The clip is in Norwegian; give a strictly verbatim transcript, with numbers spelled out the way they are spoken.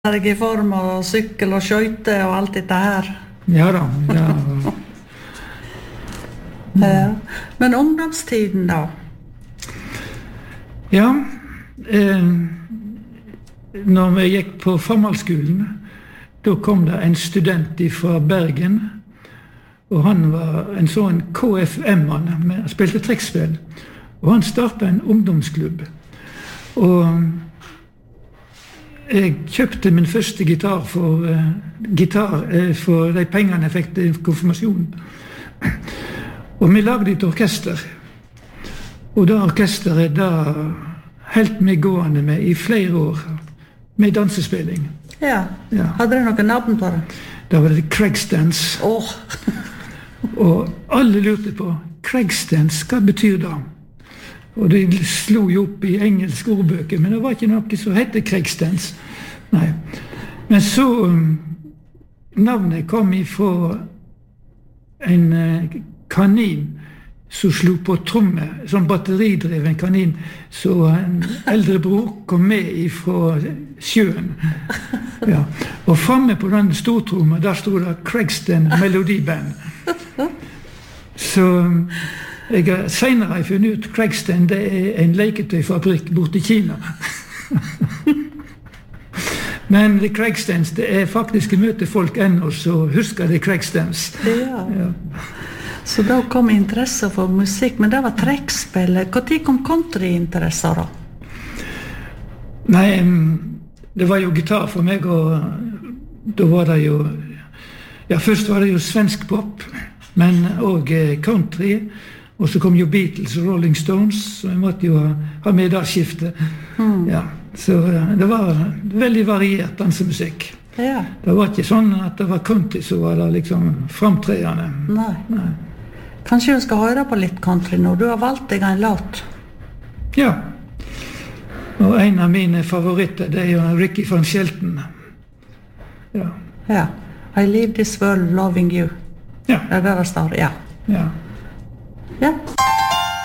I form av sykkel og skøyte og alt dette her. Ja da, ja. Ja. Men ungdomstiden da? Ja, eh, når vi gikk på formalskolen, da kom det en student fra Bergen, og han var en sånn K F M-mann, han spilte trekkspill, og han startet en ungdomsklubb. Og jeg kjøpte min første gitar for, uh, gitar, uh, for de pengene jeg fikk til konfirmasjonen. Og vi lagde et orkester. Og det orkesteret da helt meg gående med i flere år, med dansespilling. Ja, ja. Hadde dere noen navn på det? Da var det Craigstance. Åh! Og alle lurte på, Craigstance, hva betyr det? Og de slo jo opp i engelske ordbøker, men det var ikke noe som hette Craigstance. Nei. Men så um, navnet kom ifra en uh, kanin som slo på tromme, sånn batteridreven kanin, så en eldre bror kom med ifra sjøen. Ja. Og fremme på den stortrommet, der stod det Craigston Melodiband. Så jeg har senere funnet ut Craigston, det er en leketøyfabrikk borte i Kina. Men det Craigstons, det er faktisk møte folk ennå, så husker det Craigstons. Ja. Ja. Så da kom interesse for musikk, men det var trekkspill. Hvor tid kom countryinteresser da? Nei, det var jo gitar for meg, og da var det jo, ja, først var det jo svensk pop, men også country. Og så kom jo Beatles og Rolling Stones, så jeg måtte jo ha, ha med det skiftet. Mm. Ja, så det var veldig variert dansemusikk. Ja. Det var ikke sånn at det var country som var det liksom framtredende. Nei. Nei. Kanskje du skal høre på litt country nå? Du har valgt deg en låt. Ja. Og en av mine favoritter, det er jo Ricky van Shelton. Ja. Ja. I live this world loving you. Ja. Det er det det står, ja. Ja. Ja.